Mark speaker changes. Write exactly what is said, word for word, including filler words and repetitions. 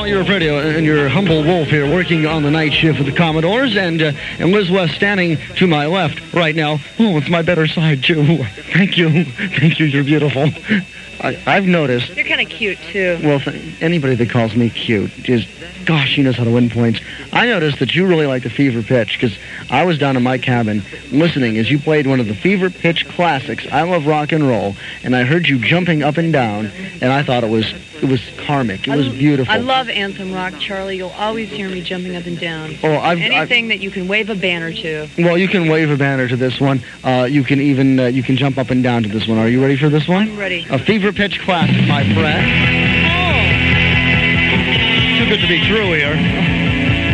Speaker 1: Well, you're pretty, uh, and your humble wolf here working on the night shift with the Commodores, and uh, and Liz West standing to my left right now. Oh, it's my better side, too. Thank you. Thank you. You're beautiful. I, I've noticed.
Speaker 2: You're kind of cute, too.
Speaker 1: Well, th- anybody that calls me cute is, gosh, she knows how to win points. I noticed that you really like the Fever Pitch, because I was down in my cabin listening as you played one of the Fever Pitch classics, I Love Rock and Roll, and I heard you jumping up and down, and I thought it was it was karmic. It was beautiful.
Speaker 2: I love anthem rock, Charlie. You'll always hear me jumping up and down.
Speaker 1: Oh, I've,
Speaker 2: Anything
Speaker 1: I've,
Speaker 2: that you can wave a banner to.
Speaker 1: Well, you can wave a banner to this one. Uh, you can even uh, you can jump up and down to this one. Are you ready for this one?
Speaker 2: I'm ready.
Speaker 1: A Fever Pitch classic, my friend. Oh. Too good to be true here.